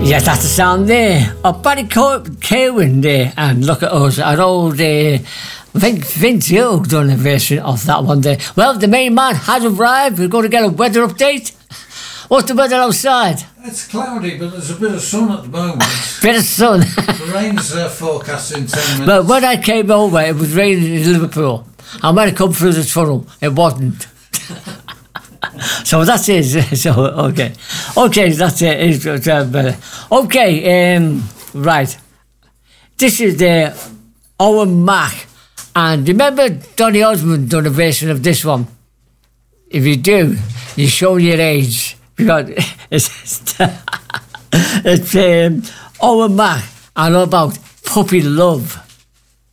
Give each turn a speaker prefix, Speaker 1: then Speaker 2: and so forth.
Speaker 1: Yes, that's the sound there of Barry Kerwin there, and look at us, our old Vince Hill done a version of that one there. Well, the main man has arrived. We're going to get a weather update. What's the weather outside?
Speaker 2: It's cloudy, but there's a bit of sun at the moment.
Speaker 1: Bit of sun.
Speaker 2: The rain's forecast in 10 minutes.
Speaker 1: But when I came over, it was raining in Liverpool. And when I come through the tunnel, it wasn't. So that's it. So okay, that's it. It's better. Okay, right. This is the Owen Mac, and remember Donny Osmond done a version of this one. If you do, you're showing your age because it's Owen Mac and all about puppy love.